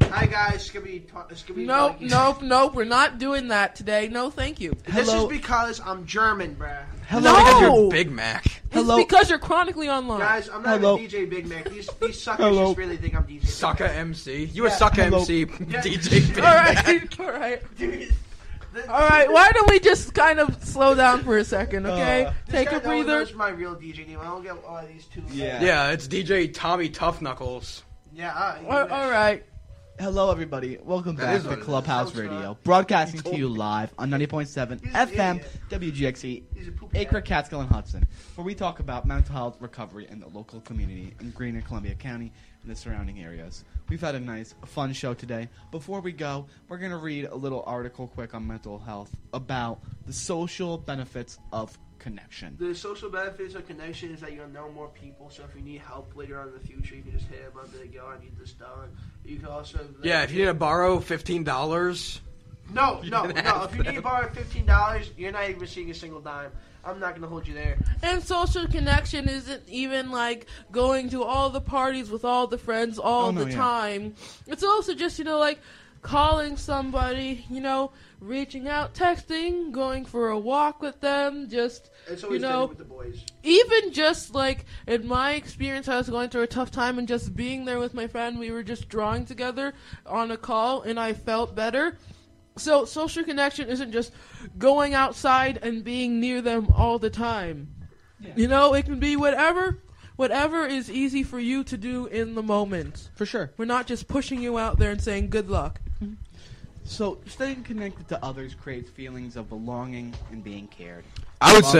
Hi guys, Nope. We're not doing that today. No, thank you. This is because I'm German, bruh. Hello. No! Because you're Big Mac. It's because you're chronically online. Guys, I'm not Hello. even DJ Big Mac. These suckers just really think I'm DJ Big Mac. Sucker MC. You a sucker MC, DJ Big All Mac. right, all right. Dude, All right, why don't we just kind of slow down for a second, okay? this Take guy a breather. knows my real DJ name. I don't get all these two. Yeah, it's DJ Tommy Tough Knuckles. Yeah. All right. Hello, everybody. Welcome That back is to what it Clubhouse is. Radio, broadcasting to you live on 90.7 He's an FM idiot. WGXE, He's a poop Acre, head. Catskill, and Hudson, where we talk about mental health recovery in the local community in Greene and Columbia County and the surrounding areas. We've had a nice, fun show today. Before we go, we're going to read a little article quick on mental health about the social benefits of connection. The social benefits of connection is that you'll know more people. So if you need help later on in the future, you can just hit them up and go, "I need this done." You can also Yeah, if you need to borrow $15. No. can If ask you need to them. borrow $15, you're not even receiving a single dime. I'm not gonna hold you there. And social connection isn't even like going to all the parties with all the friends all the time. It's also just, like calling somebody, reaching out, texting, going for a walk with them, just, It's always dinner with the boys. even just like in my experience, I was going through a tough time and just being there with my friend, we were just drawing together on a call and I felt better. So social connection isn't just going outside and being near them all the time. Yeah. It can be whatever is easy for you to do in the moment. For sure. We're not just pushing you out there and saying good luck. So, staying connected to others creates feelings of belonging and being cared. I would say